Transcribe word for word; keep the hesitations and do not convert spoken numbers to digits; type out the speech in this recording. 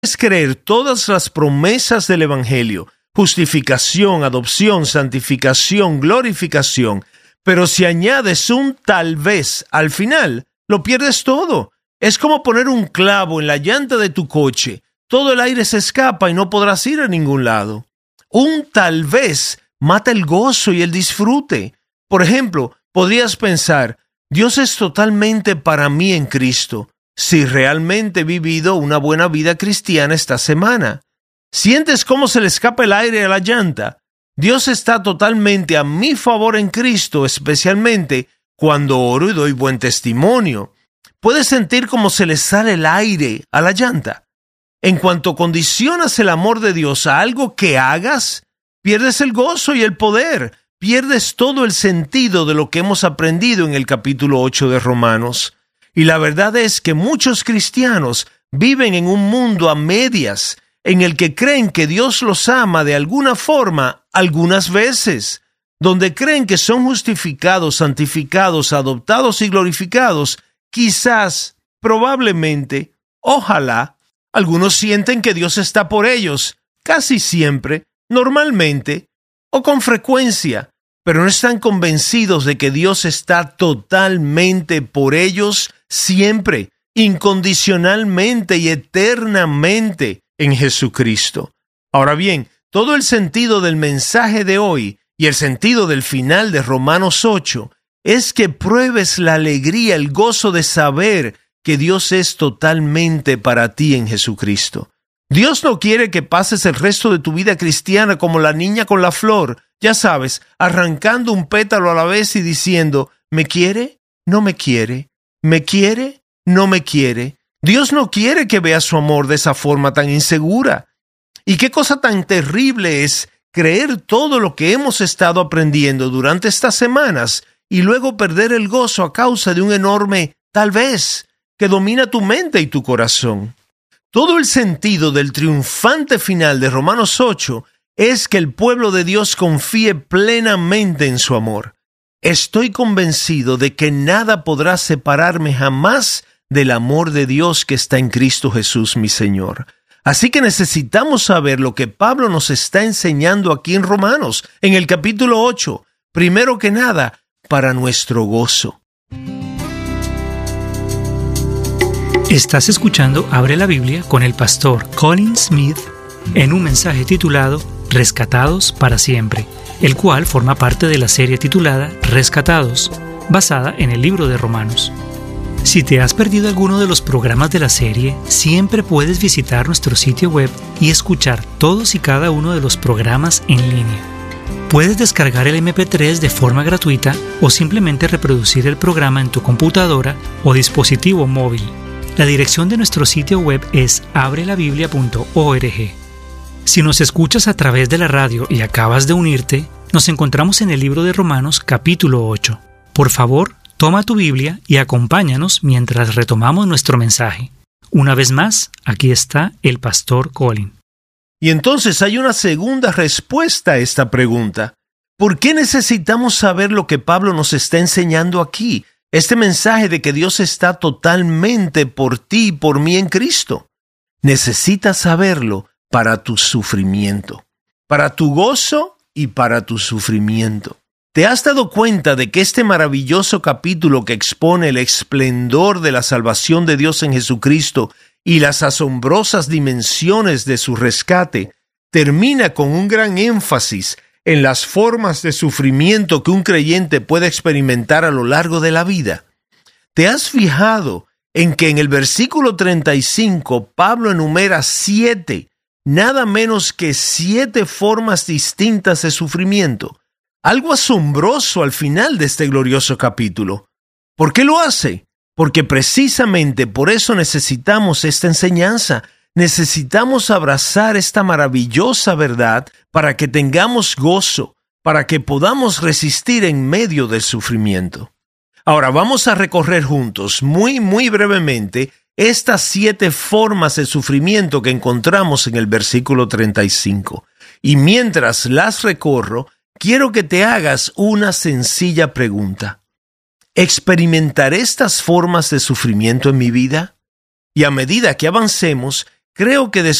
creer todas las promesas del Evangelio, justificación, adopción, santificación, glorificación, pero si añades un tal vez al final, lo pierdes todo. Es como poner un clavo en la llanta de tu coche. Todo el aire se escapa y no podrás ir a ningún lado. Un tal vez mata el gozo y el disfrute. Por ejemplo, podrías pensar, Dios es totalmente para mí en Cristo, si realmente he vivido una buena vida cristiana esta semana. ¿Sientes cómo se le escapa el aire a la llanta? Dios está totalmente a mi favor en Cristo, especialmente cuando oro y doy buen testimonio. ¿Puedes sentir cómo se le sale el aire a la llanta? En cuanto condicionas el amor de Dios a algo que hagas, pierdes el gozo y el poder, pierdes todo el sentido de lo que hemos aprendido en el capítulo ocho de Romanos. Y la verdad es que muchos cristianos viven en un mundo a medias, en el que creen que Dios los ama de alguna forma algunas veces, donde creen que son justificados, santificados, adoptados y glorificados, quizás, probablemente, ojalá, algunos sienten que Dios está por ellos, casi siempre, normalmente o con frecuencia, pero no están convencidos de que Dios está totalmente por ellos siempre, incondicionalmente y eternamente en Jesucristo. Ahora bien, todo el sentido del mensaje de hoy y el sentido del final de Romanos ocho es que pruebes la alegría, el gozo de saber que Dios es totalmente para ti en Jesucristo. Dios no quiere que pases el resto de tu vida cristiana como la niña con la flor, ya sabes, arrancando un pétalo a la vez y diciendo, ¿me quiere? ¿No me quiere? ¿Me quiere? ¿No me quiere? Dios no quiere que veas su amor de esa forma tan insegura. ¿Y qué cosa tan terrible es creer todo lo que hemos estado aprendiendo durante estas semanas y luego perder el gozo a causa de un enorme tal vez que domina tu mente y tu corazón? Todo el sentido del triunfante final de Romanos ocho es que el pueblo de Dios confíe plenamente en su amor. Estoy convencido de que nada podrá separarme jamás del amor de Dios que está en Cristo Jesús, mi Señor. Así que necesitamos saber lo que Pablo nos está enseñando aquí en Romanos, en el capítulo ocho, primero que nada, para nuestro gozo. Estás escuchando Abre la Biblia con el pastor Colin Smith en un mensaje titulado Rescatados para siempre, el cual forma parte de la serie titulada Rescatados, basada en el libro de Romanos. Si te has perdido alguno de los programas de la serie, siempre puedes visitar nuestro sitio web y escuchar todos y cada uno de los programas en línea. Puedes descargar el eme pe tres de forma gratuita o simplemente reproducir el programa en tu computadora o dispositivo móvil. La dirección de nuestro sitio web es abre la biblia punto org. Si nos escuchas a través de la radio y acabas de unirte, nos encontramos en el libro de Romanos capítulo ocho. Por favor, toma tu Biblia y acompáñanos mientras retomamos nuestro mensaje. Una vez más, aquí está el pastor Colin. Y entonces hay una segunda respuesta a esta pregunta. ¿Por qué necesitamos saber lo que Pablo nos está enseñando aquí? Este mensaje de que Dios está totalmente por ti y por mí en Cristo. Necesitas saberlo para tu sufrimiento, para tu gozo y para tu sufrimiento. ¿Te has dado cuenta de que este maravilloso capítulo que expone el esplendor de la salvación de Dios en Jesucristo y las asombrosas dimensiones de su rescate termina con un gran énfasis en las formas de sufrimiento que un creyente puede experimentar a lo largo de la vida? ¿Te has fijado en que en el versículo treinta y cinco Pablo enumera siete, nada menos que siete formas distintas de sufrimiento? Algo asombroso al final de este glorioso capítulo. ¿Por qué lo hace? Porque precisamente por eso necesitamos esta enseñanza. Necesitamos abrazar esta maravillosa verdad para que tengamos gozo, para que podamos resistir en medio del sufrimiento. Ahora vamos a recorrer juntos, muy, muy brevemente, estas siete formas de sufrimiento que encontramos en el versículo treinta y cinco. Y mientras las recorro, quiero que te hagas una sencilla pregunta. ¿Experimentaré estas formas de sufrimiento en mi vida? Y a medida que avancemos, Creo que